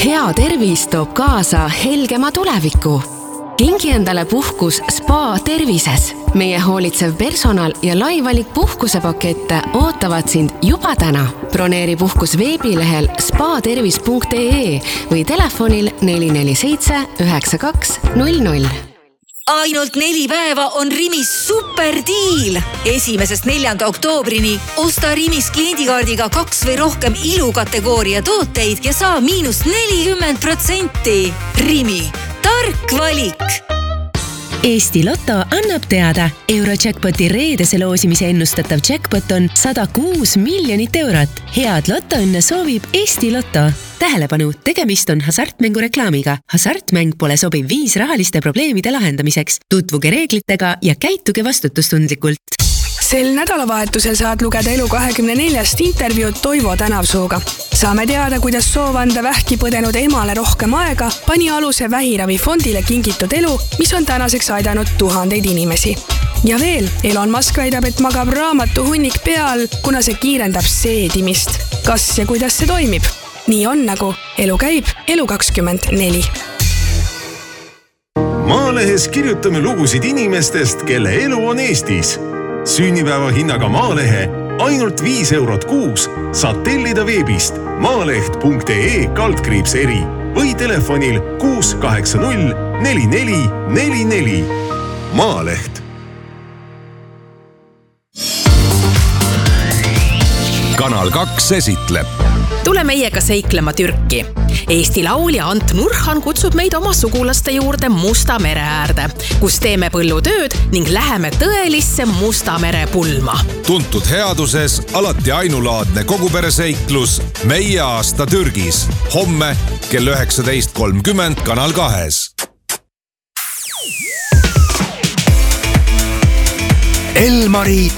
Hea tervis toob kaasa helgema tuleviku. Kingi endale puhkus Spa Tervises. Meie hoolitsev personal ja laivalik puhkusepakette ootavad sind juba täna. Broneeri puhkus veebilehel spatervis.ee või telefonil 447 92 00. Ainult 4 päeva on Rimis superdiil. 1.–4. oktoobrini osta Rimis kliendikaardiga 2 või rohkem ilukategooria tooteid ja saa -40%. Rimi, tark valik. Eesti Lotto annab teada, Eurojackpoti reedese loosimise ennustatav jackpot on 106 miljonit eurot. Head lotoõnne soovib Eesti Lotto. Tähelepanu, tegemist on hasartmängureklaamiga. Hasartmäng pole sobiv viis rahaliste probleemide lahendamiseks. Tutvuge reeglitega ja käituge vastutustundlikult. Sel nädalavahetusel saad lugeda Elu24 intervjuud Toivo Tänavsooga. Saame teada, kuidas soov anda vähki põdenud emale rohkem aega pani aluse vähiravifondile kingitud elu, mis on tänaseks aidanud tuhandeid inimesi. Ja veel, Elon Musk väidab, et magab raamatu hunnik peal, kuna see kiirendab seedimist. Kas ja kuidas see toimib? Nii on, nagu elu käib, Elu24. Maalehes kirjutame lugusid inimestest, kelle elu on Eestis. Sünnipäeva hinnaga Maalehe ainult 5 eurot kuus saad tellida veebist maaleht.ee/eri või telefonil 680 4444. Maaleht. Kanal 2 esitleb. Tule meiega seiklema Türki. Eesti laulja Ant Nurhan kutsub meid oma sugulaste juurde Musta mere äärde, kus teeme põllutööd ning läheme tõelisse Musta mere pulma. Tuntud headuses alati ainulaadne kogupereseiklus Meie aasta Türgis. Homme kell 19.30 Kanal 2. Elmari